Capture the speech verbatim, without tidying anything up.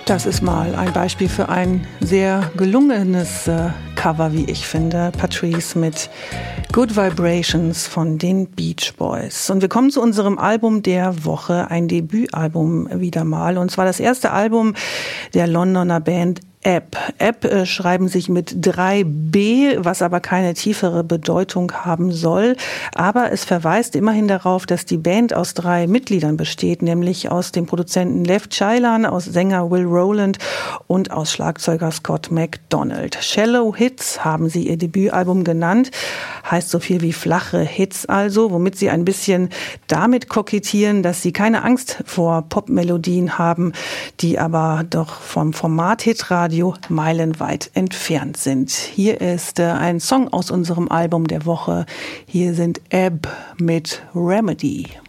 Das ist mal ein Beispiel für ein sehr gelungenes äh, Cover, wie ich finde. Patrice mit Good Vibrations von den Beach Boys. Und wir kommen zu unserem Album der Woche, ein Debütalbum wieder mal. Und zwar das erste Album der Londoner Band App. App äh, schreiben sich mit drei B, was aber keine tiefere Bedeutung haben soll. Aber es verweist immerhin darauf, dass die Band aus drei Mitgliedern besteht, nämlich aus dem Produzenten Lev Chailan, aus Sänger Will Rowland und aus Schlagzeuger Scott MacDonald. Shallow Hits haben sie ihr Debütalbum genannt. Heißt so viel wie flache Hits also, womit sie ein bisschen damit kokettieren, dass sie keine Angst vor Popmelodien haben, die aber doch vom Format Hitradio meilenweit entfernt sind. Hier ist äh, ein Song aus unserem Album der Woche. Hier sind Ebb mit Remedy.